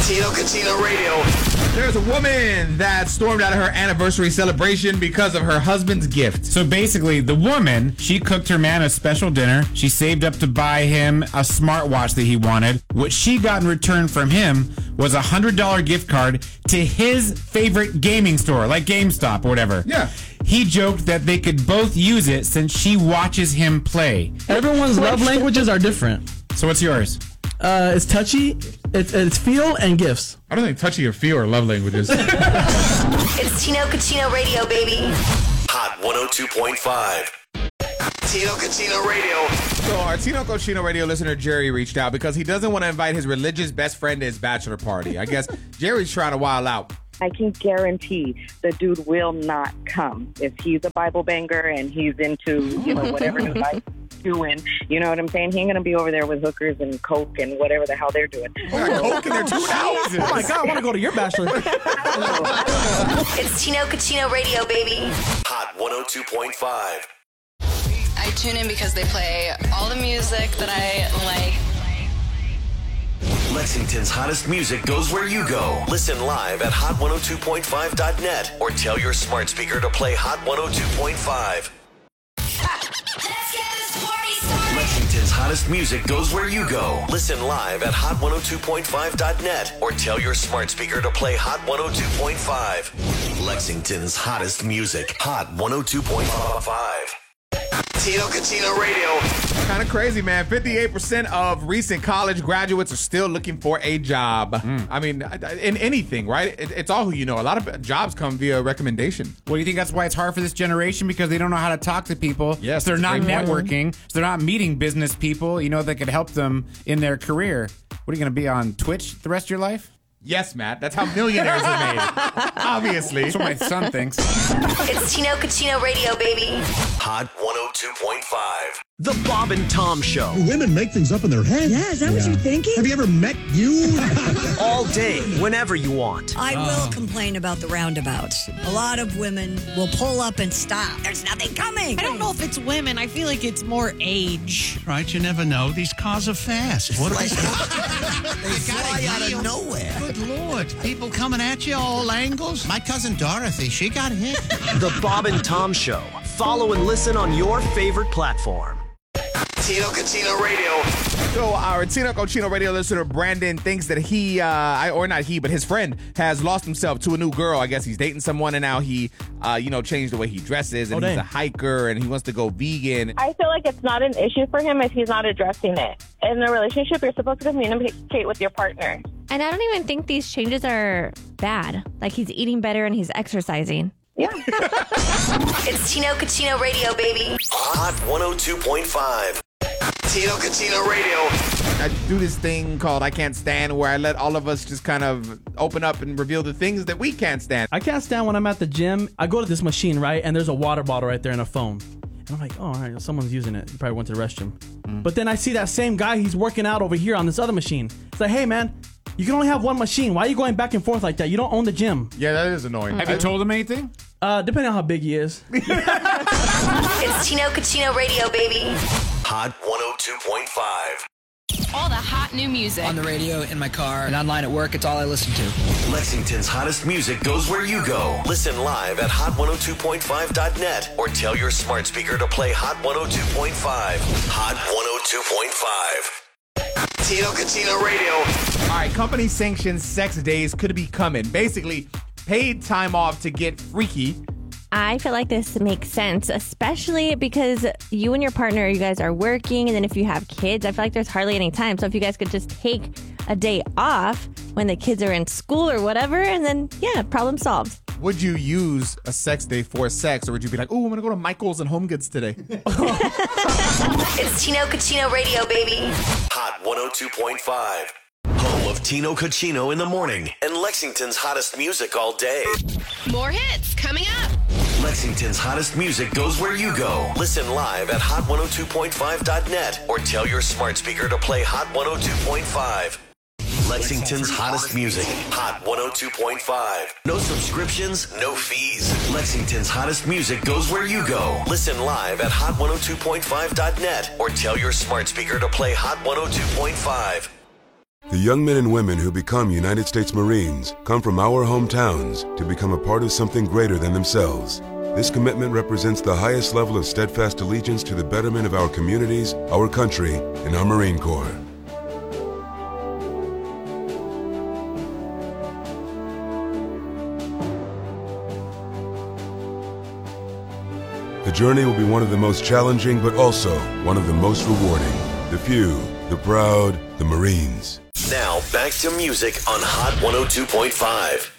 Tino Cucino Radio. There's a woman that stormed out of her anniversary celebration because of her husband's gift. So basically, the woman, she cooked her man a special dinner. She saved up to buy him a smartwatch that he wanted. What she got in return from him was a $100 gift card to his favorite gaming store, like GameStop or whatever. Yeah. He joked that they could both use it since she watches him play. Everyone's love languages are different. So what's yours? It's touchy, it's feel, and gifts. I don't think touchy or feel are love languages. It's Tino Cucino Radio, baby. Hot 102.5. Tino Cucino Radio. So our Tino Cucino Radio listener Jerry reached out because he doesn't want to invite his religious best friend to his bachelor party. I guess Jerry's trying to wild out. I can guarantee the dude will not come if he's a Bible banger and he's into, whatever his life is doing. You know what I'm saying? He ain't going to be over there with hookers and coke and whatever the hell they're doing. Coke in their 2 hours. Oh my God, I want to go to your bachelor. It's Tino Cucino Radio, baby. Hot 102.5. I tune in because they play all the music that I like. Lexington's hottest music goes where you go. Listen live at hot102.5.net or tell your smart speaker to play Hot 102.5. Let's get this party started. Lexington's hottest music goes where you go. Listen live at hot102.5.net or tell your smart speaker to play Hot 102.5. Lexington's hottest music. Hot 102.5. Tino Cucino Radio. Kind of crazy, man. 58% of recent college graduates are still looking for a job. I mean, in anything, right? It's all who you know. A lot of jobs come via recommendation. Well, do you think that's why it's hard for this generation? Because they don't know how to talk to people. Yes, So they're not that's a great point. networking. So they're not meeting business people, that could help them in their career. What are you going to be on Twitch the rest of your life? Yes, Matt. That's how millionaires are made. Obviously. That's what my son thinks. It's Tino Cucino Radio, baby. Hot 102.5. The Bob and Tom Show. Women make things up in their head. Yeah, is that what you're thinking? Have you ever met you? All day, whenever you want. I will complain about the roundabouts. A lot of women will pull up and stop. There's nothing coming. I don't know if it's women. I feel like it's more age. Right, you never know. These cars are fast. What They fly out of nowhere. Good Lord. People coming at you all angles. My cousin Dorothy, she got hit. The Bob and Tom Show. Follow and listen on your favorite platform. Tino Cucino Radio. So our Tino Cucino Radio listener Brandon thinks that but his friend has lost himself to a new girl. I guess he's dating someone and now he, changed the way he dresses and he's a hiker and he wants to go vegan. I feel like it's not an issue for him if he's not addressing it. In a relationship, you're supposed to communicate with your partner. And I don't even think these changes are bad. Like he's eating better and he's exercising. Yeah. It's Tino Cucino Radio, baby. Hot 102.5. Tino Cucino Radio. I do this thing called I Can't Stand where I let all of us just kind of open up and reveal the things that we can't stand. I can't stand when I'm at the gym. I go to this machine, right? And there's a water bottle right there and a phone. And I'm like, oh, all right, someone's using it. He probably went to the restroom. But then I see that same guy, he's working out over here on this other machine. It's like, hey, man, you can only have one machine. Why are you going back and forth like that? You don't own the gym. Yeah, that is annoying. Have you told him anything? Depending on how big he is. It's Tino Cucino Radio, baby. Hot 102.5. All the hot new music. On the radio, in my car, and online at work, it's all I listen to. Lexington's hottest music goes where you go. Listen live at hot102.5.net or tell your smart speaker to play Hot 102.5. Hot 102.5. Tino Cucino Radio. All right, company sanctioned sex days could be coming. Basically, paid time off to get freaky. I feel like this makes sense, especially because you and your partner, you guys are working, and then if you have kids, I feel like there's hardly any time. So if you guys could just take a day off when the kids are in school or whatever, and then, yeah, problem solved. Would you use a sex day for sex, or would you be like, oh, I'm going to go to Michael's and Home Goods today? It's Tino Cucino Radio, baby. Hot 102.5. Home of Tino Cucino in the morning and Lexington's hottest music all day. More hits coming up. Lexington's hottest music goes where you go. Listen live at hot102.5.net or tell your smart speaker to play Hot 102.5. Lexington's hottest music, Hot 102.5. No subscriptions, no fees. Lexington's hottest music goes where you go. Listen live at hot102.5.net or tell your smart speaker to play Hot 102.5. The young men and women who become United States Marines come from our hometowns to become a part of something greater than themselves. This commitment represents the highest level of steadfast allegiance to the betterment of our communities, our country, and our Marine Corps. The journey will be one of the most challenging, but also one of the most rewarding. The few, the proud, the Marines. Now back to music on Hot 102.5.